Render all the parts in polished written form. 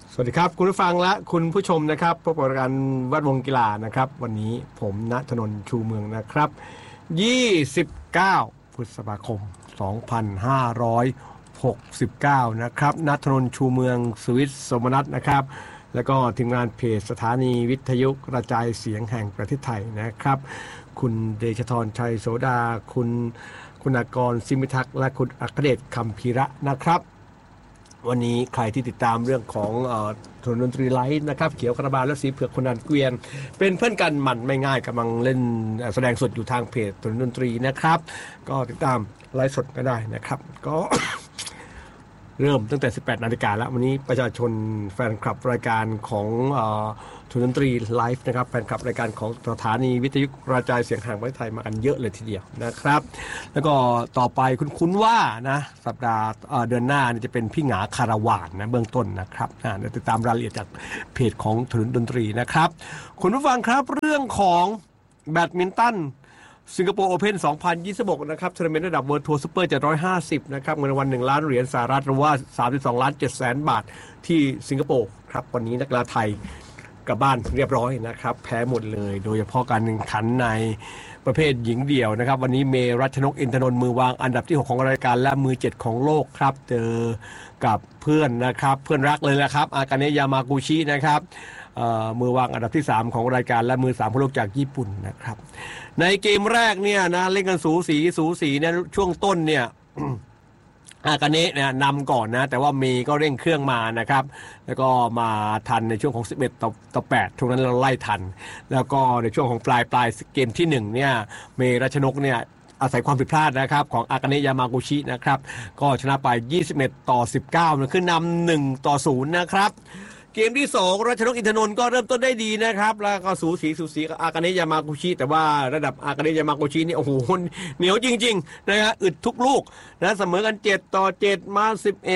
สวัสดีครับคุณผู้ฟังและคุณผู้ชมนะครับพบกับรายการแวดวงกีฬานะครับวันนี้ผมณธนนท์ชูเมืองนะครับ29พฤษภาคม2569นะครับณธนนท์ชูเมืองสวิตสมนัสนะครับแล้วก็ทีมงานเพจสถานีวิทยุกระจายเสียงแห่งประเทศไทยนะครับคุณเดชธรชัยโสดาคุณากรสิมิทักษ์และคุณอัครเดชคำพีระนะครับวันนี้ใครที่ติดตามเรื่องของถนนดนตรีไลฟ์นะครับเขียวคาราบาวและสีเผือกคนนันเกวียนเป็นเพื่อนกันมันไม่ง่ายกำลังเล่นแสดงสดอยู่ทางเพจถนนดนตรีนะครับก็ติดตามไลฟ์สดก็ได้นะครับก็ เริ่มตั้งแต่ 18 นาฬิกาแล้ววันนี้ประชาชนแฟนคลับรายการของถนนดนตรีไลฟ์นะครับแฟนคลับรายการของสถานีวิทยุกระจายเสียงแห่งประเทศไทยมากันเยอะเลยทีเดียวนะครับแล้วก็ต่อไปคุ้นว่านะสัปดาห์เดือนหน้าจะเป็นพี่หงาคาราวานนะเบื้องต้นนะครับเดี๋ยวติดตามรายละเอียดจากเพจของถนนดนตรีนะครับคุณผู้ฟังครับเรื่องของแบดมินตันสิงคโปร์โอเพ่น2026นะครับทัวร์นาเมนต์ระดับเวิลด์ทัวร์ซุปเปอร์750นะครับเงินรางวัล1 ล้านเหรียญสหรัฐหรือว่า32 ล้าน7แสนบาทที่สิงคโปร์ครับวันนี้นักกีฬาไทยกลับบ้านเรียบร้อยนะครับแพ้หมดเลยโดยเฉพาะการแข่งขันในประเภทหญิงเดี่ยวนะครับวันนี้เมรัชนกอินทนนท์มือวางอันดับที่6ของรายการและมือ7ของโลกครับเจอกับเพื่อนนะครับเพื่อนรักเลยนะครับอากาเนะยามากุชินะครับมือวางอันดับที่3ของรายการและมือ3ของโลกจากญี่ปุ่นนะครับในเกมแรกเนี่ยนะเล่นกันสูสีเนี่ยช่วงต้นเนี่ย อากาเนะเนี่ยนำก่อนนะแต่ว่าเมย์ก็เร่งเครื่องมานะครับแล้วก็มาทันในช่วงของ11-8ช่วงนั้นเราไล่ทันแล้วก็ในช่วงของปลายเกมที่1เนี่ยเมย์รัชนกเนี่ยอาศัยความผิดพลาดนะครับของอากาเนะยามากุชินะครับก็ชนะไป21-19นะขึ้นนำ1-0นะครับเกมที่2รัชนกอินทนนท์ก็เริ่มต้นได้ดีนะครับแล้วก็สูสีกับอากาเนะยามากุชิแต่ว่าระดับอากาเนะยามากุชินี่โอ้โหเหนียวจริงๆนะฮะอึดทุกลูกนะเสมอกัน7-7มา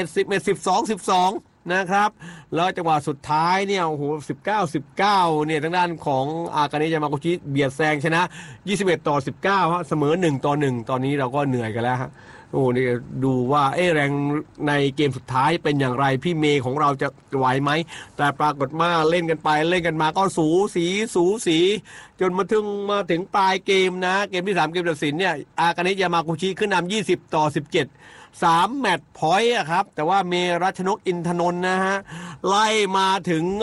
11 12นะครับแล้วจังหวะสุดท้ายเนี่ยโอ้โห19เนี่ยทางด้านของอากาเนะยามากุชิเบียดแซงชนะ21-19ฮะเสมอ1-1ตอนนี้เราก็เหนื่อยกันแล้วฮะโอ้นี่ดูว่าแรงในเกมสุดท้ายเป็นอย่างไรพี่เมย์ของเราจะไหวไหมแต่ปรากฏว่าเล่นกันไปเล่นกันมาก็สูสีจนมาถึงปลายเกมนะเกมที่3เกมตัดสินเนี่ยอากาเนะยามากุชิขึ้นนำ20-17 3แมตช์พอยต์ครับแต่ว่าเมรัชนกอินทนนท์นะฮะไล่มาถึง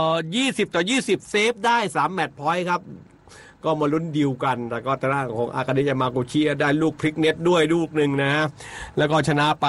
20-20เซฟได้3แมตช์พอยต์ครับก็มาลุ้นดิวกันแต่ก็ทางด้านของอากาเนะยามากุชิได้ลูกพลิกเน็ตด้วยลูกหนึ่งนะฮะแล้วก็ชนะไป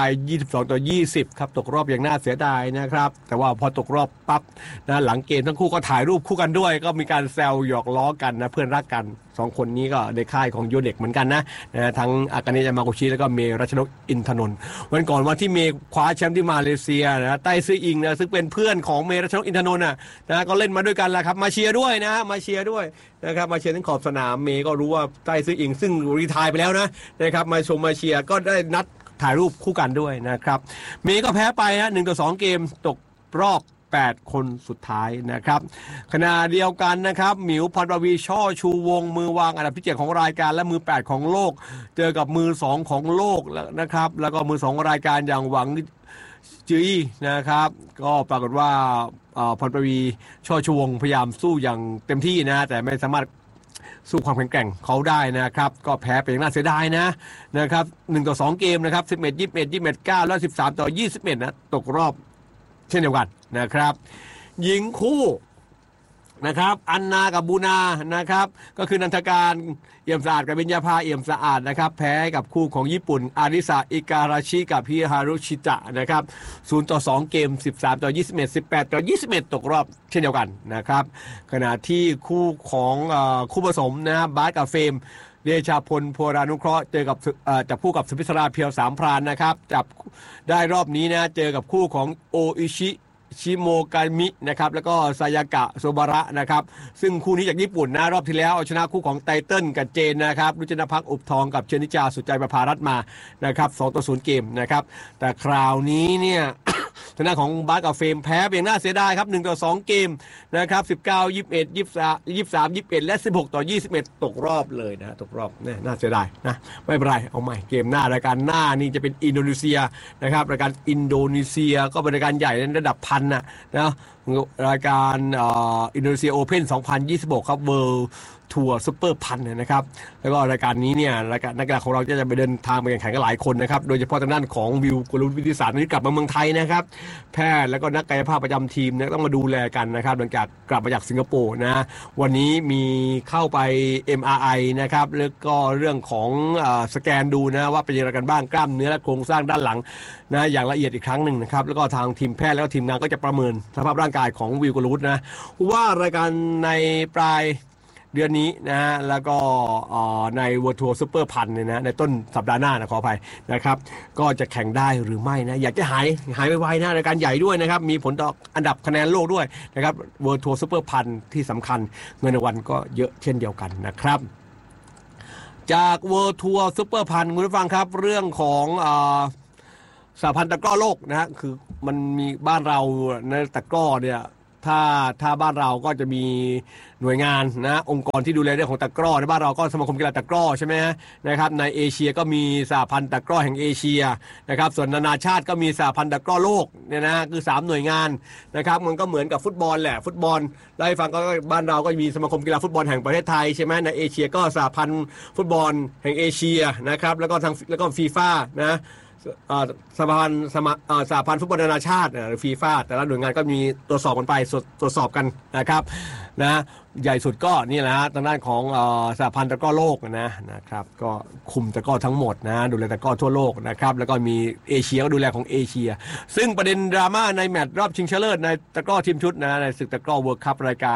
22-20ครับตกรอบอย่างน่าเสียดายนะครับแต่ว่าพอตกรอบปั๊บนะหลังเกมทั้งคู่ก็ถ่ายรูปคู่กันด้วยก็มีการแซวหยอกล้อกันนะเพื่อนรักกัน2คนนี้ก็ในค่ายของโยเด็กเหมือนกันนะทั้งอากาเนะยามากุชิแล้วก็เมรัชนกอินทนนท์วันก่อนวันที่เมคว้าแชมป์ที่มาเลเซียนะไต้ซื่ออิงนะซึ่งเป็นเพื่อนของเมรัชนกอินทนนท์นะก็เล่นมาด้วยกันแหละครับมาเชียร์ด้วยนะมาเชียร์ด้วยนะครับมาเชียร์ทั้งขอบสนามเมย์ก็รู้ว่าไต้ซื่ออิงซึ่งรีไทร์ไปแล้วนะครับมาชมมาเชียร์ก็ได้นัดถ่ายรูปคู่กันด้วยนะครับเมย์ก็แพ้ไปฮะ1-2เกมตกรอบ8คนสุดท้ายนะครับขณะเดียวกันนะครับหมิวพรปวีช่อชูวงมือวางอันดับที่7ของรายการและมือ8ของโลกเจอกับมือ2ของโลกนะครับแล้วก็มือ2ของรายการอย่างหวังจื้อนะครับก็ปรากฏว่าพรปวีช่อชูวงพยายามสู้อย่างเต็มที่นะแต่ไม่สามารถสู้ความแข็งแกร่งเขาได้นะครับก็แพ้ไปอย่างน่าเสียดายนะครับ1-2เกมนะครับ11-21 21-9แล้ว13-21นะตกรอบเช่นเดียวกันนะครับหญิงคู่นะครับอันนากับบูนานะครับก็คือนันทการเอี่ยมสะอาดกับเบญญาภาเอี่ยมสะอาดนะครับแพ้กับคู่ของญี่ปุ่นอาริสะอิการาชิกับฮิฮารุชิตะนะครับ0-2เกม13-21 18-21ตกรอบเช่นเดียวกันนะครับขณะที่คู่ของคู่ผสมนะบาสกับเฟมเดชาพลโพรานุเคราะห์เจอกับจับคู่กับสุพิศราเพียวสามพรานนะครับจับได้รอบนี้นะเจอกับคู่ของโออิชิโมกามินะครับแล้วก็ซายากะโซบาระนะครับซึ่งคู่นี้จากญี่ปุ่นนะรอบที่แล้วเอาชนะคู่ของไตเติ้ลกับเจนนะครับรุจนภักอุบทองกับเชนิจาสุใจประภารัตน์มานะครับ2-0เกมนะครับแต่คราวนี้เนี่ย ทางด้านของบาสกับเฟรมแพ้เพียงน่าเสียดายครับ1-2เกมนะครับ19 21 23 21และ16-21ตกรอบเลยนะตกรอบเนี่ยน่าเสียดายนะไม่เป็นไรเอาใหม่เกมหน้ารายการหน้านี่จะเป็นอินโดนีเซียนะครับรายการอินโดนีเซียก็เป็นรายการใหญ่ระดับพันนะรายการอินโดนีเซียโอเพ่น2026ครับเวิลด์ทัวร์ซุปเปอร์พันนะครับแล้วก็รายการนี้เนี่ยรายการนักกีฬาของเราจะไปเดินทางไปแข่งขันกันหลายคนนะครับโดยเฉพาะทางด้านของวิวกุลวิทยาศาสตร์ที่กลับมาเมืองไทยนะครับแพทย์แล้วก็นักกายภาพประจำทีมเนี่ยต้องมาดูแลกันนะครับหลังจากกลับมาจากสิงคโปร์นะวันนี้มีเข้าไป MRI นะครับแล้วก็เรื่องของสแกนดูนะว่าเป็นยังไงกันบ้างกล้ามเนื้อและโครงสร้างด้านหลังนะอย่างละเอียดอีกครั้งหนึ่งนะครับแล้วก็ทางทีมแพทย์แล้วก็ทีมงานก็จะประเมินสภาพร่างกายของวิวกุลวุฒินะว่ารายการในปลายเดือนนี้นะฮะแล้วก็ในเวิร์ทัวร์ซุปเปอร์พันเนี่ยนะในต้นสัปดาห์หน้านะขออภัยนะครับก็จะแข่งได้หรือไม่นะอยากจะหายไวๆนะรายการใหญ่ด้วยนะครับมีผลต่ออันดับคะแนนโลกด้วยนะครับเวิร์ทัวร์ซุปเปอร์พันที่สำคัญเงินรางวัลก็เยอะเช่นเดียวกันนะครับจากเวิร์ทัวร์ซุปเปอร์พันคุณผู้ฟังครับเรื่องของสหพันธ์ตะกร้อโลกนะฮะคือมันมีบ้านเราในตะกร้อเนี่ยถ้าบ้านเราก็จะมีหน่วยงานนะองค์กรที่ดูแลเรื่องของตะกร้อในบ้านเราก็สมาคมกีฬาตะกร้อใช่ไหมนะครับในเอเชียก็มีสหพันธ์ตะกร้อแห่งเอเชียนะครับส่วนนานาชาติก็มีสหพันธ์ตะกร้อโลกเนี่ยนะคือ3หน่วยงานนะครับมันก็เหมือนกับฟุตบอลแหละฟุตบอลได้ฟังก็บ้านเราก็มีสมาคมกีฬาฟุตบอลแห่งประเทศไทยใช่ไหมในเอเชียก็สหพันธ์ฟุตบอลแห่งเอเชียนะครับแล้วก็ฟีฟ่านะสหพันธ์ฟุตบอลนานาชาติหรือฟีฟ่าแต่ละหน่วยงานก็มีตรวจสอบกันไปตรวจสอบกันนะครับนะใหญ่สุดก็นี่แหละทางด้านของสหพันธ์ตะกร้อโลกนะครับก็คุมตะกร้อทั้งหมดนะดูแลตะกร้อทั่วโลกนะครับแล้วก็มีเอเชียก็ดูแลของเอเชียซึ่งประเด็นดราม่าในแมตช์รอบชิงชนะเลิศในตะกร้อทีมชุดนะในศึกตะกร้อเวิลด์คัพรายการ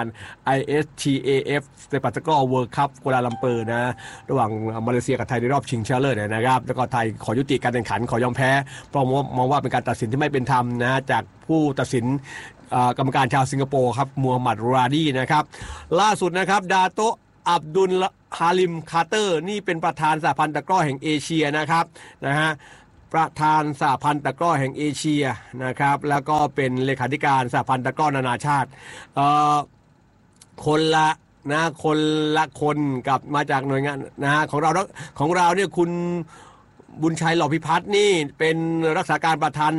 ISTAF ในปัตตะกร้อเวิลด์คัพกัวลาลัมเปอร์นะระหว่างมาเลเซียกับไทยในรอบชิงชนะเลิศนะครับแล้วก็ไทยขอยุติการแข่งขันขอยอมแพ้เพราะมองว่าเป็นการตัดสินที่ไม่เป็นธรรมนะจากผู้ตัดสินกรรมการชาวสิงคโปร์ครับมูฮัมหมัดราดีนะครับล่าสุดนะครับดาโตะอับดุลฮาลิมคาร์เตอร์นี่เป็นประธานสหพันธ์ตะกร้อแห่งเอเชียนะครับนะฮะประธานสหพันธ์ตะกร้อแห่งเอเชียนะครับแล้วก็เป็นเลขาธิการสหพันธ์ตะกร้อนานาชาติคนละคนกับมาจากหน่วยงานนะฮะของเราเนี่ยคุณบุญชัยหล่อพิพัฒน์นี่เป็นรักษาการประธาน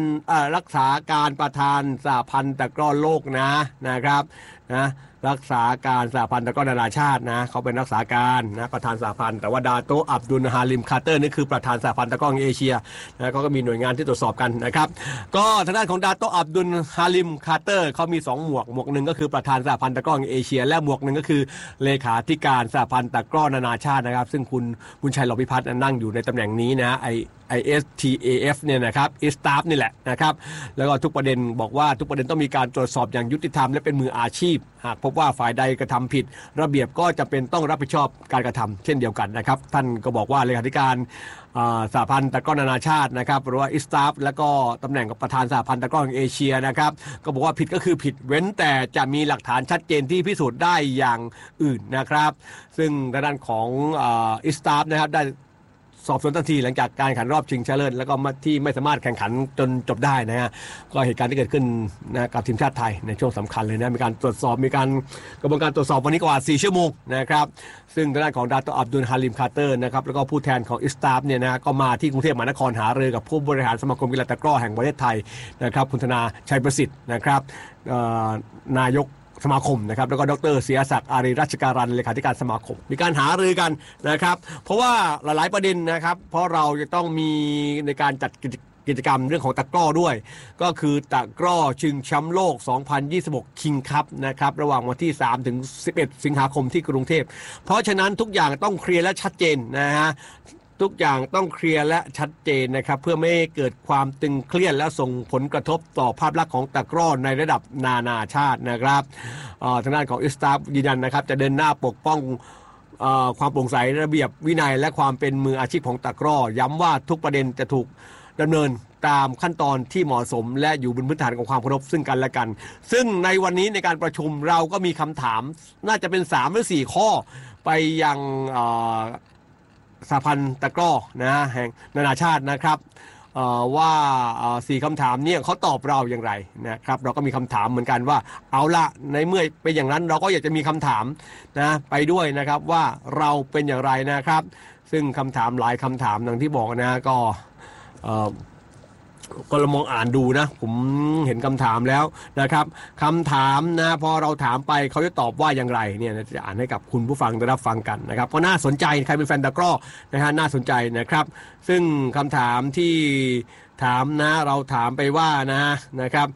สหพันธ์ตะกร้อโลกนะครับนะรักษาการสหพันธ์ตะกร้อนานาชาตินะเขาเป็นรักษาการนะประธานสหพันธ์แต่ว่าดาโตะอับดุลฮาลิมคาร์เตอร์นี่คือประธานสหพันธ์ตะกร้อเอเชียนะก็มีหน่วยงานที่ตรวจสอบกันนะครับก็ทางด้านของดาโตะอับดุลฮาลิมคาร์เตอร์เขามี2หมวกหนึ่งก็คือประธานสหพันธ์ตะกร้อเอเชียและหมวกหนึ่งก็คือเลขาธิการสหพันธ์ตะกร้อนานาชาตินะครับซึ่งคุณบุญชัยหล่อพิพัฒน์นั่งอยู่ในตำแหน่งนี้นะISTAF เนี่ยนะครับISTAF นี่แหละนะครับแล้วก็ทุกประเด็นบอกว่าทุกประเด็นต้องมีการตรวจสอบอย่างยุติธรรมและเป็นมืออาชีพหากพบว่าฝ่ายใดกระทำผิดระเบียบก็จะเป็นต้องรับผิดชอบการกระทำเช่นเดียวกันนะครับท่านก็บอกว่าเลขาธิการสหพันธ์ตะกร้อนานาชาตินะครับหรือว่าISTAFแล้วก็ตำแหน่งกับประธานสหพันธ์ตะกร้อแห่งเอเชียนะครับก็บอกว่าผิดก็คือผิดเว้นแต่จะมีหลักฐานชัดเจนที่พิสูจน์ได้อย่างอื่นนะครับซึ่งด้านของISTAFนะครับได้สอบสวนทันทีหลังจากการแข่งขันรอบชิงชนะเลิศแล้วก็ที่ไม่สามารถแข่งขันจนจบได้นะฮะก็เหตุการณ์ที่เกิดขึ้นนะกับทีมชาติไทยในช่วงสำคัญเลยนะมีการตรวจสอบมีการกระบวนการตรวจสอบวันนี้กว่า4ชั่วโมงนะครับซึ่งทางด้านของดาโตะอับดุลฮาลิมคาร์เตอร์นะครับแล้วก็ผู้แทนของISTAFเนี่ยนะก็มาที่กรุงเทพมหานครหารือกับผู้บริหารสมาคมกีฬาตะกร้อแห่งประเทศไทยนะครับคุณธนาชัยประสิทธิ์นะครับนายกสมาคมนะครับแล้วก็ดร.ศิยศักดิ์อารีรัชการันเลขาธิการสมาคมมีการหารือกันนะครับเพราะว่าหลายๆประเด็นนะครับเพราะเราจะต้องมีในการจัดกิจกรรมเรื่องของตะกร้อด้วยก็คือตะกร้อชิงแชมป์โลก2026 คิงคัพนะครับระหว่างวันที่3ถึง11สิงหาคมที่กรุงเทพเพราะฉะนั้นทุกอย่างต้องเคลียร์และชัดเจนนะฮะทุกอย่างต้องเคลียร์และชัดเจนนะครับเพื่อไม่ให้เกิดความตึงเครียดและส่งผลกระทบต่อภาพลักษณ์ของตะกร้อในระดับนานาชาตินะครับทางด้านของISTAFยืนยันนะครับจะเดินหน้าปกป้องความโปร่งใสระเบียบวินัยและความเป็นมืออาชีพของตะกร้อย้ำว่าทุกประเด็นจะถูกดำเนินตามขั้นตอนที่เหมาะสมและอยู่บนพื้นฐานของความเคารพซึ่งกันและกันซึ่งในวันนี้ในการประชุมเราก็มีคำถามน่าจะเป็น3หรือ4ข้อไปยังสหพันธ์ตะกร้อนะแห่งนานาชาตินะครับว่า4คำถามเนี่ยเขาตอบเราอย่างไรนะครับเราก็มีคำถามเหมือนกันว่าเอาละในเมื่อเป็นอย่างนั้นเราก็อยากจะมีคำถามนะไปด้วยนะครับว่าเราเป็นอย่างไรนะครับซึ่งคำถามหลายคำถามดังที่บอกนะก็เรามองอ่านดูนะผมเห็นคำถามแล้วนะครับคำถามนะพอเราถามไปเขาจะตอบว่าอย่างไรเนี่ยจะอ่านให้กับคุณผู้ฟังได้รับฟังกันนะครับก็น่าสนใจใครเป็นแฟนตะกร้อนะฮะน่าสนใจนะครับซึ่งคำถามที่ถามนะเราถามไปว่านะครับ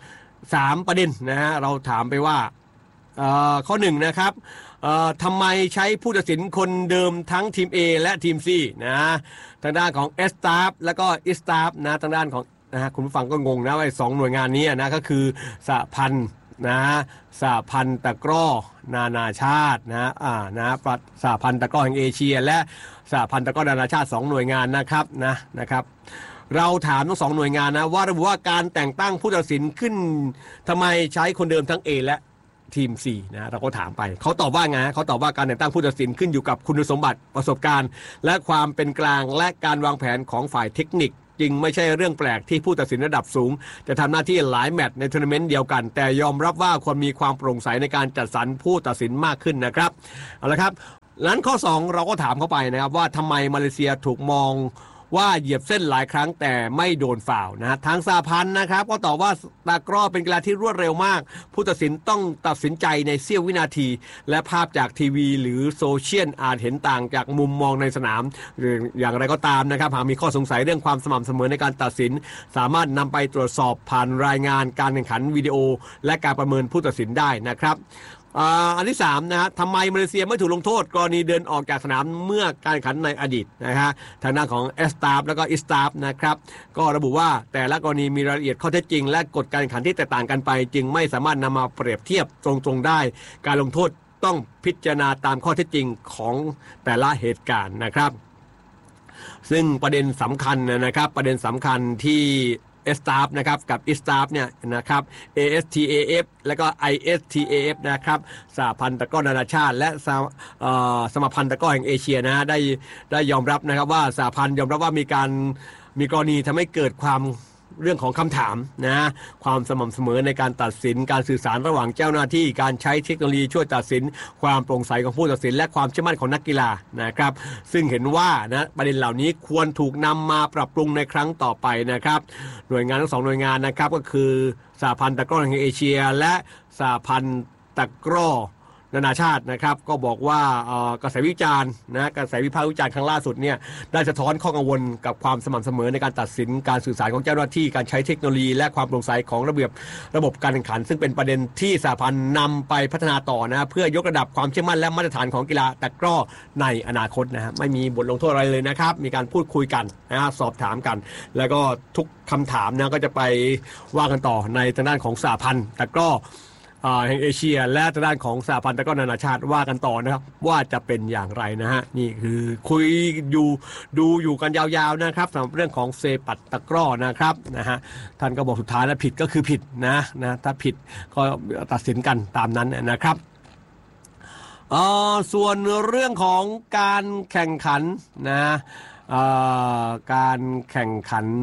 3ประเด็นนะฮะเราถามไปว่าข้อ1นะครับทำไมใช้ผู้ตัดสินคนเดิมทั้งทีม A และทีม C นะทางด้านของ S Staff แล้วก็ I Staff นะทางด้านของนะคุณผู้ฟังก็งงนะว่า2หน่วยงานนี้นะก็คือสหพันธ์สหพันธ์ตะกร้อนานาชาติสหพันธ์ตะกร้อแห่งเอเชียและสหพันธ์ตะกร้อนานาชาติ2หน่วยงานนะครับเราถามทั้ง2หน่วยงานนะว่าระบุว่าการแต่งตั้งผู้ตัดสินขึ้นทำไมใช้คนเดิมทั้ง A และทีม 4 นะเราก็ถามไปเขาตอบว่าไงเขาตอบว่าการแต่งตั้งผู้ตัดสินขึ้นอยู่กับคุณสมบัติประสบการณ์และความเป็นกลางและการวางแผนของฝ่ายเทคนิคจึงไม่ใช่เรื่องแปลกที่ผู้ตัดสินระดับสูงจะทำหน้าที่หลายแมตช์ในทัวร์นาเมนต์เดียวกันแต่ยอมรับว่าควรมีความโปร่งใสในการจัดสรรผู้ตัดสินมากขึ้นนะครับเอาละครับนั้นข้อ2เราก็ถามเข้าไปนะครับว่าทำไมมาเลเซียถูกมองว่าเหยียบเส้นหลายครั้งแต่ไม่โดนฝ่าวนะทางสหพันธ์นะครับก็ตอบว่าตะกร้อเป็นกีฬาที่รวดเร็วมากผู้ตัดสินต้องตัดสินใจในเสี้ยววินาทีและภาพจากทีวีหรือโซเชียลอาจเห็นต่างจากมุมมองในสนามอย่างไรก็ตามนะครับหากมีข้อสงสัยเรื่องความสม่ำเสมอในการตัดสินสามารถนำไปตรวจสอบผ่านรายงานการแข่งขันวิดีโอและการประเมินผู้ตัดสินได้นะครับอันที่3นะฮะทำไมมาเลเซียไม่ถูกลงโทษกรณีเดินออกจากสนามเมื่อการแข่งขันในอดีตนะฮะทางด้านของ S Staff แล้วก็ I Staff นะครับก็ระบุว่าแต่ละกรณีมีรายละเอียดข้อเท็จจริงและกฎการแข่งขันที่แตกต่างกันไปจึงไม่สามารถนำมาเปรียบเทียบตรงๆได้การลงโทษต้องพิจารณาตามข้อเท็จจริงของแต่ละเหตุการณ์นะครับซึ่งประเด็นสำคัญนะครับประเด็นสำคัญที่S Staff นะครับกับ I Staff เนี่ยนะครับ ASTAF แล้วก็ ISTAF นะครับสหพันธ์ตะกร้อนานาชาติและสมาพันธ์ตะกร้อแห่งเอเชียนะได้ยอมรับนะครับว่าสหพันธ์ยอมรับว่ามีกรณีทำให้เกิดความเรื่องของคำถามนะความสม่ำเสมอในการตัดสินการสื่อสารระหว่างเจ้าหน้าที่การใช้เทคโนโลยีช่วยตัดสินความโปร่งใสของผู้ตัดสินและความเชื่อมั่นของนักกีฬานะครับซึ่งเห็นว่านะประเด็นเหล่านี้ควรถูกนำมาปรับปรุงในครั้งต่อไปนะครับหน่วยงานทั้ง2หน่วยงานนะครับก็คือสหพันธ์ตะกร้อแห่งเอเชียและสหพันธ์ตะกร้อนานาชาตินะครับก็บอกว่ากระแสวิจารณ์กระแสวิพากษ์วิจารณ์ครั้งล่าสุดเนี่ยได้สะท้อนข้อกังวลกับความสม่ำเสมอในการตัดสินการสื่อสารของเจ้าหน้าที่การใช้เทคโนโลยีและความโปร่งใสของระบบการแข่งขันซึ่งเป็นประเด็นที่สหพันธ์นำไปพัฒนาต่อนะเพื่อยกระดับความเชื่อมั่นและมาตรฐานของกีฬาตะกร้อในอนาคตนะฮะไม่มีบทลงโทษอะไรเลยนะครับมีการพูดคุยกันสอบถามกันแล้วก็ทุกคำถามนะก็จะไปว่ากันต่อในทางด้านของสหพันธ์ตะกร้อแห่งเอเชียและทางด้านของสหพันธ์ตะกร้อนานาชาติว่ากันต่อนะครับว่าจะเป็นอย่างไรนะฮะนี่คือคุยดูอยู่กันยาวๆนะครับสำหรับเรื่องของเซปัตตะกร้อนะครับนะฮะท่านก็บอกสุดท้ายแล้วผิดก็คือผิดนะถ้าผิดก็ตัดสินกันตามนั้นนะครับส่วนเรื่องของการแข่งขันการแข่งขัน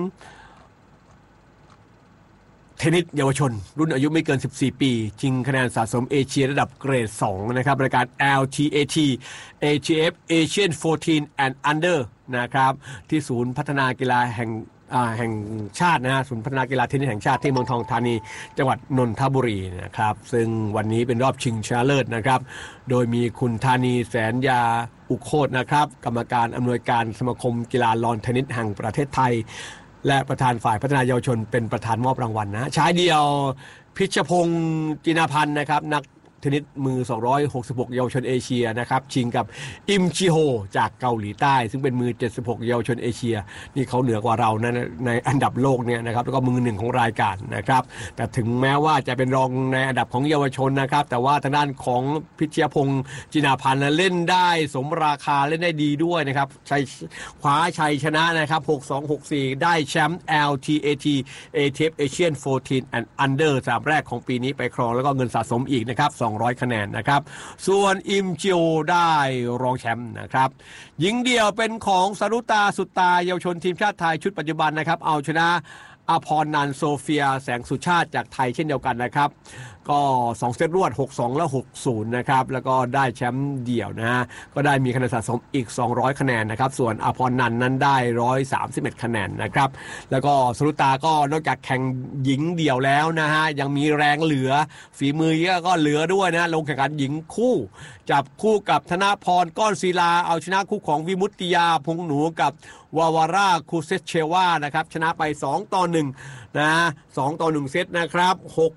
เทนนิสเยาวชนรุ่นอายุไม่เกิน14ปีชิงคะแนนสะสมเอเชียระดับเกรด2นะครับรายการ LTAT ATF Asian 14 and Under นะครับที่ศูนย์พัฒนากีฬาแห่งชาติศูนย์พัฒนากีฬาเทนนิสแห่งชาติที่เมืองทองธานีจังหวัดนนทบุรีนะครับซึ่งวันนี้เป็นรอบชิงชนะเลิศนะครับโดยมีคุณธานีแสนยาอุโคตนะครับกรรมการอำนวยการสมาคมกีฬาลอนเทนนิสแห่งประเทศไทยและประธานฝ่ายพัฒนาเยาวชนเป็นประธานมอบรางวัลชายเดียวพิชพงศ์จินาพันธ์นะครับนักเทนนิสมือ266เยาวชนเอเชียนะครับชิงกับอิมจิโฮจากเกาหลีใต้ซึ่งเป็นมือ76เยาวชนเอเชียนี่เขาเหนือกว่าเรานะในอันดับโลกเนี่ยนะครับแล้วก็มือ1ของรายการนะครับแต่ถึงแม้ว่าจะเป็นรองในอันดับของเยาวชนนะครับแต่ว่าทางด้านของพิชพงศ์จินาพันธ์เล่นได้สมราคาเล่นได้ดีด้วยนะครับคว้าชัยชนะนะครับ 6-2 6-4 ได้แชมป์ LTAT ATF Asian 14 and Under สนามแรกของปีนี้ไปครองแล้วก็เงินสะสมอีกนะครับ 200คะแนนนะครับส่วนอิมจิโอได้รองแชมป์นะครับหญิงเดี่ยวเป็นของสรุตาสุตตาเยาวชนทีมชาติไทยชุดปัจจุบันนะครับเอาชนะอภรนันท์โซเฟียแสงสุชาติจากไทยเช่นเดียวกันนะครับก็2เซตรวด 6-2 และ 6-0 นะครับแล้วก็ได้แชมป์เดี่ยวนะฮะก็ได้มีคะแนนสะสมอีก200คะแนนนะครับส่วนอภรนันท์นั้นได้131คะแนนนะครับแล้วก็สรุตาก็นอกจากแข่งหญิงเดี่ยวแล้วนะฮะยังมีแรงเหลือฝีมือก็เหลือด้วยนะลงแข่งขันหญิงคู่จับคู่กับธนพรก้อนศิลาเอาชนะคู่ของวิมุตติยาพงหนูกับวาวาร่าคูเซเชวานะครับชนะไป2-1นะ2-1เซตนะครับ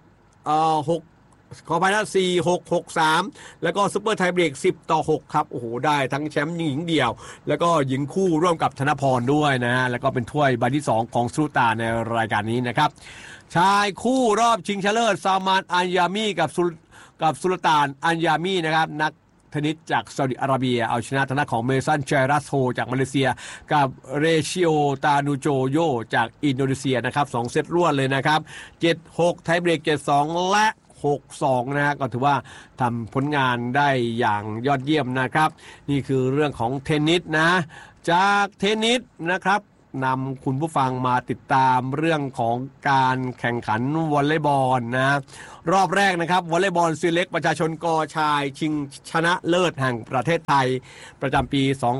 ขอไปนะ4-6 6-3แล้วก็ซุปเปอร์ไทเบรก10-6ครับโอ้โหได้ทั้งแชมป์หญิงเดี่ยวแล้วก็หญิงคู่ร่วมกับธนพรด้วยนะฮะแล้วก็เป็นถ้วยใบที่2ของสรุตาในรายการนี้นะครับชายคู่รอบชิงชนะเลิศซามานอัญญามีกับสุลต่านอัญญามีนะครับนักเทนนิสจากซาอุดิอาระเบียเอาชนะทางด้านของเมซันเจรัสโฮจากมาเลเซียกับเรชิโอตานูโจโยจากอินโดนีเซียนะครับ2เซตรวดเลยนะครับ7-6ไทเบรก7-2และ6-2นะฮะก็ถือว่าทำผลงานได้อย่างยอดเยี่ยมนะครับนี่คือเรื่องของเทนนิสนะจากเทนนิสนะครับนำคุณผู้ฟังมาติดตามเรื่องของการแข่งขันวอลเลย์บอลนะรอบแรกนะครับวอลเลย์บอลซีเล็กประชาชนกชายชิงชนะเลิศแห่งประเทศไทยประจำปี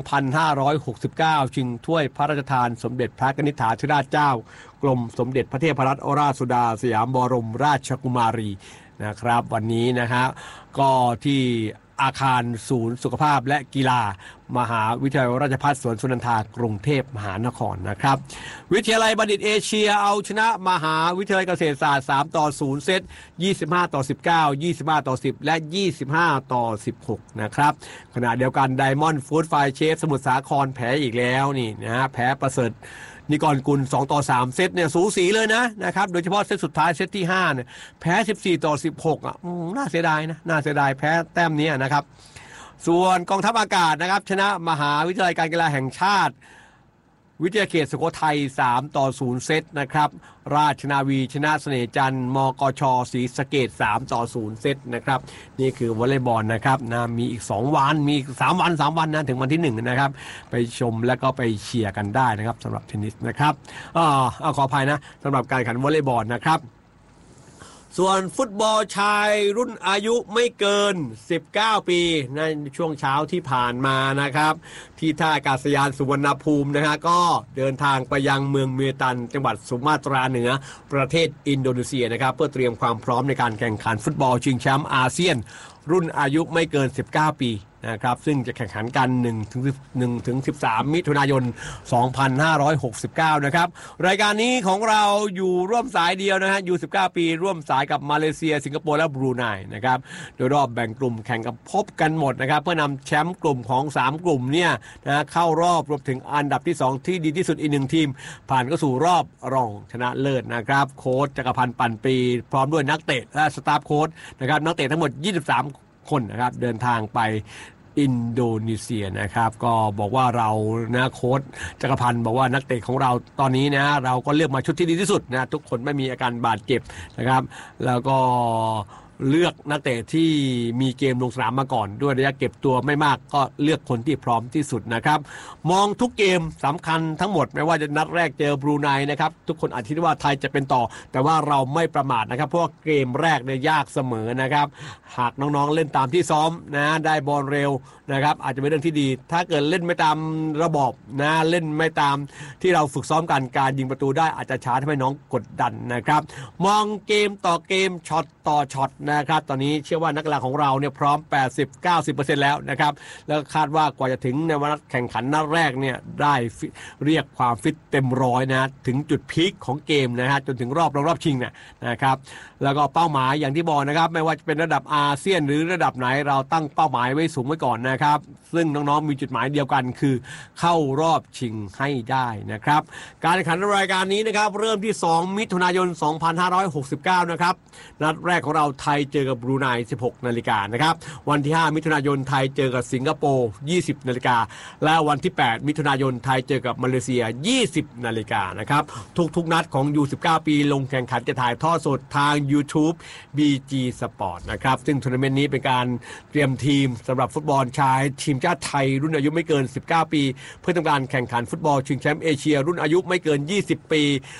2569 ชิงถ้วยพระราชทานสมเด็จพระนิธิธิราชเจ้ากรมสมเด็จพระเทพรัตนราชสุดาสยามบรมราชกุมารีนะครับวันนี้นะฮะก็ที่อาคารศูนย์สุขภาพและกีฬามหาวิทยาลัยราชภัฏสวนสุนันทากรุงเทพมหานครนะครับวิทยาลัยบัณฑิตเอเชียเอาชนะมหาวิทยาลัยเกษตรศาสตร์3-0เซต25-19 25-10และ25-16นะครับขณะเดียวกันไดมอนด์ฟู้ดไฟเชฟสมุทรสาครแพ้อีกแล้วนี่นะฮะแพ้ประเสริฐนิกรกุล2-3เซตเนี่ยสูสีเลยนะครับโดยเฉพาะเซตสุดท้ายเซตที่5เนี่ยแพ้14-16อ่ะน่าเสียดายนะน่าเสียดายแพ้แต้มนี้นะครับส่วนกองทัพอากาศนะครับชนะมหาวิทยาลัยการกีฬาแห่งชาติวิทยาเขตสุโขทัย3-0เซตนะครับราชนาวีชนะเสน่ห์จันทร์มกชศรีสะเกษ3-0เซตนะครับนี่คือวอลเลย์บอลนะครับนะมีอีก2วันมีอีก3วันนะถึงวันที่1นะครับไปชมและก็ไปเชียร์กันได้นะครับสำหรับเทนนิสนะครับขออภัยนะสำหรับการแข่งขันวอลเลย์บอลนะครับส่วนฟุตบอลชายรุ่นอายุไม่เกิน19ปีในช่วงเช้าที่ผ่านมานะครับที่ท่าอากาศยานสุวรรณภูมินะฮะก็เดินทางไปยังเมืองเมตันจังหวัดสุมาตราเหนือประเทศอินโดนีเซียนะครับเพื่อเตรียมความพร้อมในการแข่งขันฟุตบอลชิงแชมป์อาเซียนรุ่นอายุไม่เกิน19ปีนะครับซึ่งจะแข่งขันกัน1-13 มิถุนายน 2569 นะครับรายการนี้ของเราอยู่ร่วมสายเดียวนะฮะอยู่19ปีร่วมสายกับมาเลเซียสิงคโปร์และบรูไนนะครับโดยรอบแบ่งกลุ่มแข่งกันพบกันหมดนะครับเพื่อนำแชมป์กลุ่มของ3กลุ่มเนี่ยนะเข้ารอบรวมถึงอันดับที่2ที่ดีที่สุดอีก1ทีมผ่านเข้าสู่รอบรองชนะเลิศนะครับโค้ชจักรพันธ์ปั่นปีพร้อมด้วยนักเตะและสตาฟโค้ชนะครับนักเตะทั้งหมด23คนนะครับเดินทางไปอินโดนีเซียนะครับก็บอกว่าเรานะโค้ชจักรพันธ์บอกว่านักเตะของเราตอนนี้นะเราก็เลือกมาชุดที่ดีที่สุดนะทุกคนไม่มีอาการบาดเจ็บนะครับแล้วก็เลือกนักเตะที่มีเกมลงสนามมาก่อนด้วยระยะเก็บตัวไม่มากก็เลือกคนที่พร้อมที่สุดนะครับมองทุกเกมสำคัญทั้งหมดไม่ว่าจะนัดแรกเจอบรูไนนะครับทุกคนอาจคิดว่าไทยจะเป็นต่อแต่ว่าเราไม่ประมาทนะครับเพราะว่าเกมแรกเนี่ยยากเสมอนะครับหากน้องๆเล่นตามที่ซ้อมนะได้บอลเร็วนะครับอาจจะเป็นเรื่องที่ดีถ้าเกิดเล่นไม่ตามระบบนะเล่นไม่ตามที่เราฝึกซ้อมกันการยิงประตูได้อาจจะช้าทำให้น้องกดดันนะครับมองเกมต่อเกมช็อตต่อช็อตนะครับตอนนี้เชื่อว่านักกีฬาของเราเนี่ยพร้อม 80-90% แล้วนะครับแล้วคาดว่ากว่าจะถึงในวันแข่งขันนัดแรกเนี่ยได้เรียกความฟิตเต็มร้อยนะถึงจุดพีคของเกมนะฮะจนถึงรอบชิงนะครับแล้วก็เป้าหมายอย่างที่บอกนะครับไม่ว่าจะเป็นระดับอาเซียนหรือระดับไหนเราตั้งเป้าหมายไว้สูงไว้ก่อนนะครับซึ่งน้องๆมีจุดหมายเดียวกันคือเข้ารอบชิงให้ได้นะครับการแข่งขันรายการนี้นะครับเริ่มที่2มิถุนายน 2569นะครับนัดแรกของเราไทยยเจอกับบรูไน 16 นาฬิกานะครับวันที่ 5 มิถุนายนไทยเจอกับสิงคโปร์ 20 นาฬิกาและวันที่ 8 มิถุนายนไทยเจอกับมาเลเซีย 20 นาฬิกานะครับทุกนัดของ U19 ปีลงแข่งขันจะถ่ายทอดสดทาง YouTube BG Sport นะครับซึ่งทัวร์นาเมนต์นี้เป็นการเตรียมทีมสำหรับฟุตบอลชายทีมชาติไทยรุ่นอายุไม่เกิน 19 ปีเพื่อทำการแข่งขันฟุตบอลชิงแชมป์เอเชียรุ่นอายุไม่เกิน 20 ปี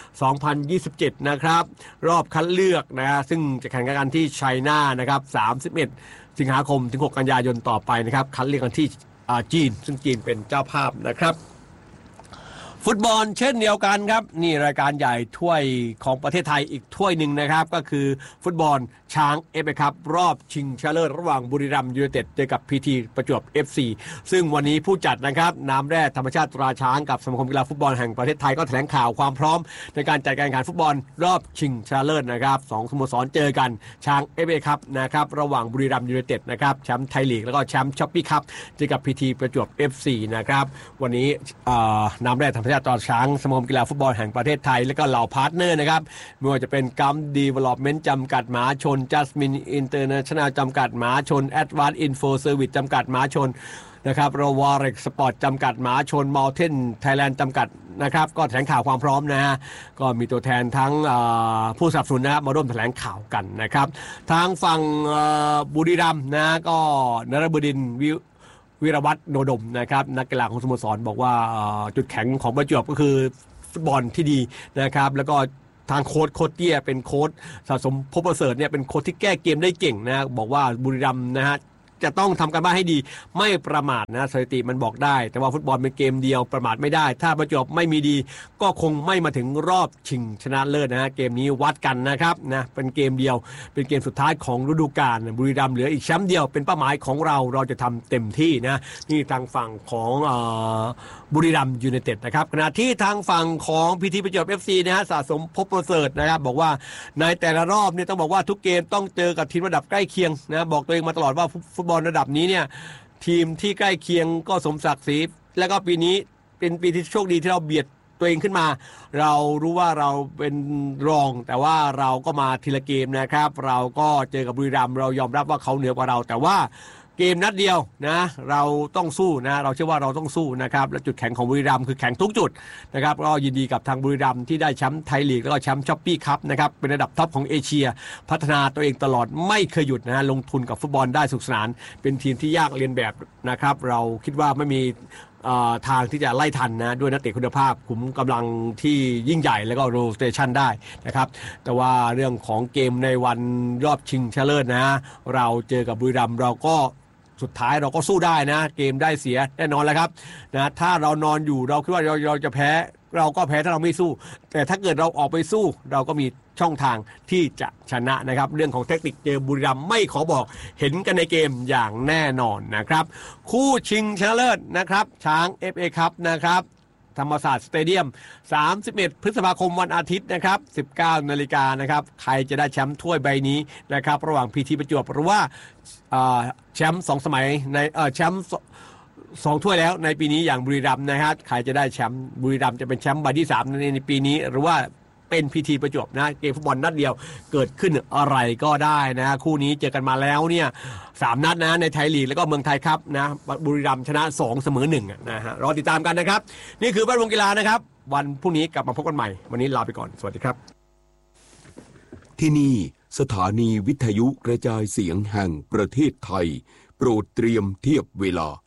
2027 นะครับรอบคัดเลือกนะฮะซึ่งจะแข่งกันที่ไชน่านะครับ 31 สิงหาคมถึง 6 กันยายนต่อไปนะครับคัดเลือกกันที่จีนซึ่งจีนเป็นเจ้าภาพนะครับฟุตบอลเช่นเดียวกันครับนี่รายการใหญ่ถ้วยของประเทศไทยอีกถ้วยหนึ่งนะครับก็คือฟุตบอลช้างเอฟเอคัพรอบชิงชนะเลิศระหว่างบุรีรัมย์ยูไนเต็ดเจอกับพีทีประจวบ FC ซึ่งวันนี้ผู้จัดนะครับน้ำแร่ธรรมชาติตราช้างกับสมาคมกีฬาฟุตบอลแห่งประเทศไทยก็แถลงข่าวความพร้อมในการจัดการแข่งขันฟุตบอลรอบชิงชนะเลิศนะครับ2สโมสรเจอกันช้างเอฟเอคัพนะครับระหว่างบุรีรัมย์ยูไนเต็ดนะครับแชมป์ไทยลีกแล้วก็แชมป์ช้อปปี้คัพเจอกับพีทีประจวบ FC นะครับวันนี้น้ำแร่ธรรมชาติตราช้างสมาคมกีฬาฟุตบอลแห่งประเทศไทยและก็เหล่าพาร์ทเนอร์นะครับไม่ว่าจะเป็นกัมดีเวล็อปเมนต์จำกัดมหาชนจัสมินอินเตอร์เนชั่นแนลจำกัดมหาชนแอดวานซ์อินโฟเซอร์วิสจำกัดมหาชนนะครับโรวาเร็กสปอร์ตจำกัดมหาชนมัลเทนไทยแลนด์จำกัดนะครับก็แถลงข่าวความพร้อมนะฮะก็มีตัวแทนทั้งผู้สนับสนุนนะครับมาร่วมแถลงข่าวกันนะครับทางฝั่งบุรีรัมย์นะก็นฤบดินทร์วิรวัฒน์โนดมนะครับนักกีฬาของสโมสรบอกว่าจุดแข็งของประจวบก็คือฟุตบอลที่ดีนะครับแล้วก็ทางโค้ชเตี้ยเป็นโค้ชสะสมพบประเสริฐเนี่ยเป็นโค้ชที่แก้เกมได้เก่งนะบอกว่าบุรีรัมย์นะฮะจะต้องทำการบ้านให้ดีไม่ประมาทนะสถิติมันบอกได้แต่ว่าฟุตบอลเป็นเกมเดียวประมาทไม่ได้ถ้าประจวบไม่มีดีก็คงไม่มาถึงรอบชิงชนะเลิศนะฮะเกมนี้วัดกันนะครับนะเป็นเกมเดียวเป็นเกมสุดท้ายของฤดูกาลบุรีรัมย์เหลืออีกแชมป์เดียวเป็นเป้าหมายของเราจะทำเต็มที่นะนี่ทางฝั่งของบุรีรัมย์ยูไนเต็ดนะครับขณะที่ทางฝั่งของพีทีประจวบ FC นะฮะสะสมพบประเสริฐนะครับบอกว่าในแต่ละรอบเนี่ยต้องบอกว่าทุกเกมต้องเจอกับทีมระดับใกล้เคียงนะบอกตัวเองมาตลอดว่าฟุตบอลระดับนี้เนี่ยทีมที่ใกล้เคียงก็สมศักดิ์ศรีแล้วก็ปีนี้เป็นปีที่โชคดีที่เราเบียดตัวเองขึ้นมาเรารู้ว่าเราเป็นรองแต่ว่าเราก็มาทีละเกมนะครับเราก็เจอกับบุรีรัมย์เรายอมรับว่าเขาเหนือกว่าเราแต่ว่าเกมนัดเดียวนะเราต้องสู้นะเราเชื่อว่าเราต้องสู้นะครับและจุดแข็งของบุรีรัมย์คือแข็งทุกจุดนะครับก็ยินดีกับทางบุรีรัมย์ที่ได้แชมป์ไทยลีกแล้วก็แชมป์ช้อปปี้คัพนะครับเป็นระดับท็อปของเอเชียพัฒนาตัวเองตลอดไม่เคยหยุดนะลงทุนกับฟุตบอลได้สุขสนานเป็นทีมที่ยากเรียนแบบนะครับเราคิดว่าไม่มีทางที่จะไล่ทันนะด้วยนักเตะคุณภาพขุมกำลังที่ยิ่งใหญ่แล้วก็โรเตชันได้นะครับแต่ว่าเรื่องของเกมในวันรอบชิงชนะเลิศนะเราเจอกับบุรีรัมย์เราก็สุดท้ายเราก็สู้ได้นะเกมได้เสียแน่นอนแล้วครับนะถ้าเรานอนอยู่เราคิดว่าเราจะแพ้เราก็แพ้ถ้าเราไม่สู้แต่ถ้าเกิดเราออกไปสู้เราก็มีช่องทางที่จะชนะนะครับเรื่องของเทคนิคเจอบุรีรัมย์ไม่ขอบอกเห็นกันในเกมอย่างแน่นอนนะครับคู่ชิงชนะเลิศนะครับช้าง FA คัพนะครับธรรมศาสตร์สเตเดียม31 พฤษภาคมวันอาทิตย์นะครับ 19 นาฬิกานะครับใครจะได้แชมป์ถ้วยใบนี้นะครับระหว่างพีทีประจวบหรือว่าแชมป์2สมัยในแชมป์2ถ้วยแล้วในปีนี้อย่างบุรีรัมย์นะครับใครจะได้แชมป์บุรีรัมย์จะเป็นแชมป์ใบที่3ในปีนี้หรือว่าเป็นพีทีประจวบนะเกมฟุตบอลนัดเดียวเกิดขึ้นอะไรก็ได้นะคู่นี้เจอกันมาแล้วเนี่ย3นัดนะในไทยลีกแล้วก็เมืองไทยครับนะบุรีรัมย์ชนะ2เสมอ1นะฮะรอติดตามกันนะครับนี่คือแวดวงกีฬานะครับวันพรุ่งนี้กลับมาพบกันใหม่วันนี้ลาไปก่อนสวัสดีครับที่นี่สถานีวิทยุกระจายเสียงแห่งประเทศไทยโปรดเตรียมเทียบเวลา